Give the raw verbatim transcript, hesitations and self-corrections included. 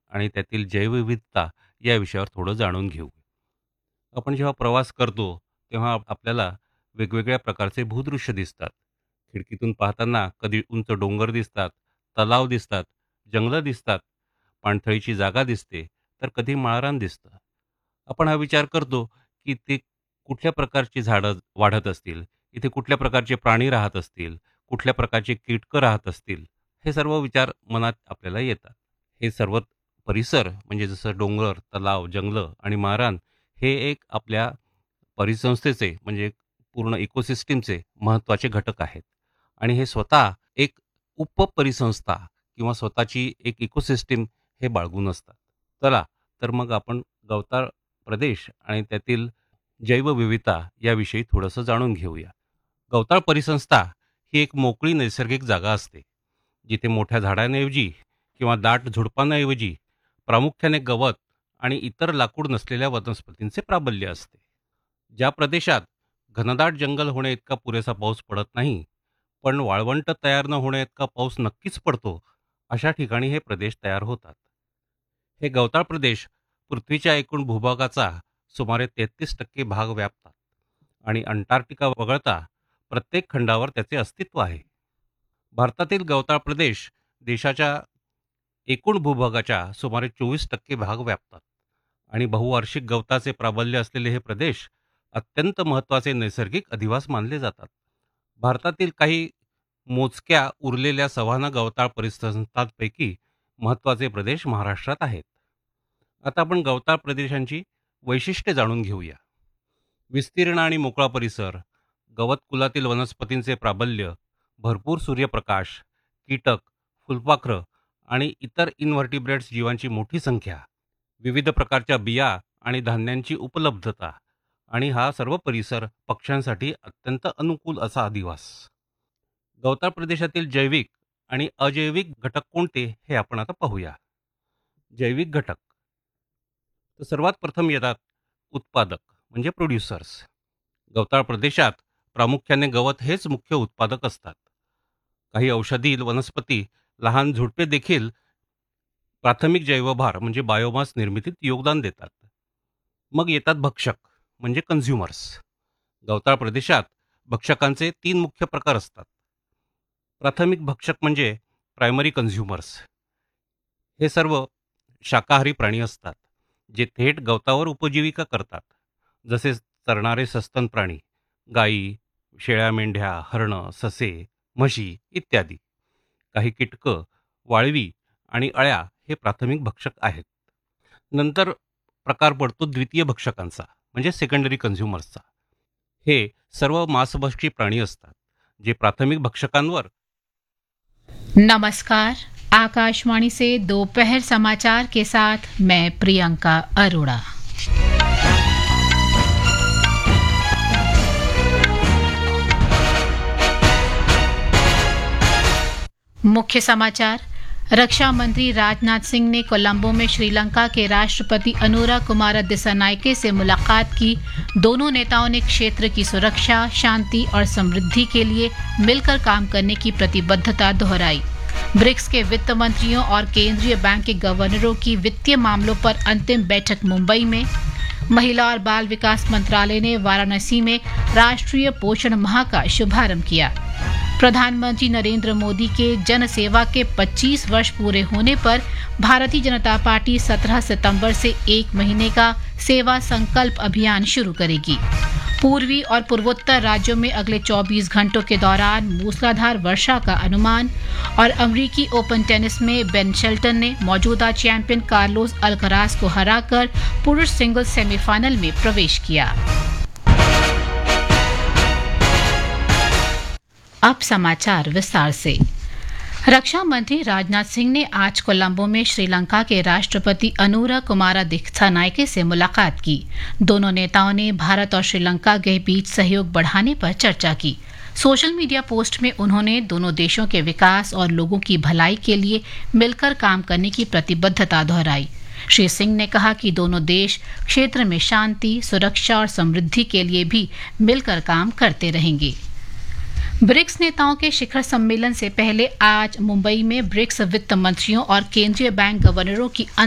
आणि त्यातील जैवविविधता या विषयावर थोडं जाणून घेऊ. आपण जेव्हा प्रवास करतो, तेव्हा आप- आपल्याला वेगवेगळ्या प्रकारचे भूदृश्य दिसतात. खिडकीतून पाहताना कधी उंच डोंगर दिसतात, तलाव दिसतात, जंगलं दिसतात, पाणथळीची जागा दिसते, तर कधी माळरान दिसतं. आपण हा विचार करतो, की ते कुठल्या प्रकारची झाडं वाढत असतील, इथे कुठल्या प्रकारचे प्राणी राहत असतील, कुठल्या प्रकारचे कीटकं राहत असतील, हे सर्व विचार मनात आपल्याला येतात. हे सर्व परिसर म्हणजे जसं डोंगर, तलाव, जंगलं आणि माळरान हे एक आपल्या परिसंस्थेचे म्हणजे एक पूर्ण इकोसिस्टमचे महत्त्वाचे घटक आहेत आणि हे स्वतः एक उपपरिसंस्था किंवा स्वतःची एक इकोसिस्टम हे बाळगून असतात. चला, तर मग आपण गवताळ प्रदेश आणि त्यातील जैवविविधता याविषयी थोडंसं जाणून घेऊया. गवताळ परिसंस्था ही एक मोकळी नैसर्गिक जागा असते, जिथे मोठ्या झाडांऐवजी किंवा दाट झुडपांऐवजी प्रामुख्याने गवत आणि इतर लाकूड नसलेल्या वनस्पतींचे प्राबल्य असते. ज्या प्रदेशात घनदाट जंगल होण्याइतका पुरेसा पाऊस पडत नाही, पण वाळवंट तयार न होण्याइतका पाऊस नक्कीच पडतो, अशा ठिकाणी हे प्रदेश तयार होतात. हे गवताळ प्रदेश पृथ्वीच्या एकूण भूभागाचा सुमारे तेहतीस टक्के भाग व्यापतात आणि अंटार्क्टिका वगळता प्रत्येक खंडावर त्याचे अस्तित्व आहे. भारतातील गवताळ प्रदेश देशाच्या एकूण भूभागाच्या सुमारे चोवीस टक्के भाग व्यापतात आणि बहुवार्षिक गवताचे प्राबल्य असलेले हे प्रदेश अत्यंत महत्त्वाचे नैसर्गिक अधिवास मानले जातात. भारतातील काही मोजक्या उरलेल्या सव्हाना गवताळ परिसंस्थांपैकी महत्त्वाचे प्रदेश महाराष्ट्रात आहेत. आता आपण गवताळ प्रदेशांची वैशिष्ट्ये जाणून घेऊया. विस्तीर्ण आणि मोकळा परिसर, गवत कुलातील वनस्पतींचे प्राबल्य, भरपूर सूर्यप्रकाश, कीटक, फुलपाखरं आणि इतर इनव्हर्टिब्रेट्स जीवांची मोठी संख्या, विविध प्रकारच्या बिया आणि धान्यांची उपलब्धता आणि हा सर्व परिसर पक्ष्यांसाठी अत्यंत अनुकूल असा अधिवास. गवताळ प्रदेशातील जैविक आणि अजैविक घटक कोणते हे आपण आता पाहूया. जैविक घटक, तर सर्वात प्रथम येतात उत्पादक म्हणजे प्रोड्युसर्स. गवताळ प्रदेशात प्रामुख्याने गवत हेच मुख्य उत्पादक असतात. काही औषधी वनस्पती, लहान झुडपे देखील प्राथमिक जैवभार म्हणजे बायोमास निर्मितीत योगदान देतात. मग येतात भक्षक म्हणजे कन्झ्युमर्स. गवताळ प्रदेशात भक्षकांचे तीन मुख्य प्रकार असतात. प्राथमिक भक्षक म्हणजे प्रायमरी कन्झ्युमर्स. हे सर्व शाकाहारी प्राणी असतात, जे थेट गवतावर उपजीविका करतात, जसे चरणारे सस्तन प्राणी, गायी, शेळ्या, मेंढ्या, हरणं, ससे, म्हशी इत्यादी. काही कीटकं, वाळवी आणि अळ्या हे प्राथमिक भक्षक आहेत. नंतर प्रकार पडतो द्वितीय भक्षकांचा म्हणजे सेकंडरी कन्झ्युमर्सचा. हे सर्व मांसभक्षी प्राणी असतात, जे प्राथमिक भक्षकांवर. नमस्कार, आकाशवाणी से दोपहर समाचार के साथ मैं प्रियंका अरोड़ा। मुख्य समाचार। रक्षा मंत्री राजनाथ सिंह ने कोलंबो में श्रीलंका के राष्ट्रपति अनुरा कुमार दिसानायके से मुलाकात की। दोनों नेताओं ने क्षेत्र की सुरक्षा, शांति और समृद्धि के लिए मिलकर काम करने की प्रतिबद्धता दोहराई। ब्रिक्स के वित्त मंत्रियों और केंद्रीय बैंक के गवर्नरों की वित्तीय मामलों पर अंतिम बैठक मुंबई में। महिला और बाल विकास मंत्रालय ने वाराणसी में राष्ट्रीय पोषण माह का शुभारंभ किया। प्रधानमंत्री नरेंद्र मोदी के जन सेवा के पच्चीस वर्ष पूरे होने पर भारतीय जनता पार्टी सत्रह सितंबर से एक महीने का सेवा संकल्प अभियान शुरू करेगी। पूर्वी और पूर्वोत्तर राज्यों में अगले चौबीस घंटों के दौरान मूसलाधार वर्षा का अनुमान। और अमेरिकी ओपन टेनिस में बेन शेल्टन ने मौजूदा चैंपियन कार्लोस अल्कराज को हराकर पुरुष सिंगल्स सेमीफाइनल में प्रवेश किया। अब समाचार विस्तार से। रक्षा मंत्री राजनाथ सिंह ने आज कोलंबो में श्रीलंका के राष्ट्रपति अनुरा कुमारा दिसानायके से मुलाकात की। दोनों नेताओं ने भारत और श्रीलंका के बीच सहयोग बढ़ाने पर चर्चा की। सोशल मीडिया पोस्ट में उन्होंने दोनों देशों के विकास और लोगों की भलाई के लिए मिलकर काम करने की प्रतिबद्धता दोहराई। श्री सिंह ने कहा कि दोनों देश क्षेत्र में शांति, सुरक्षा और समृद्धि के लिए भी मिलकर काम करते रहेंगे। ब्रिक्स नेताओं के शिखर सम्मेलन से पहले आज मुंबई में ब्रिक्स वित्त मंत्रियों और केंद्रीय बैंक गवर्नरों की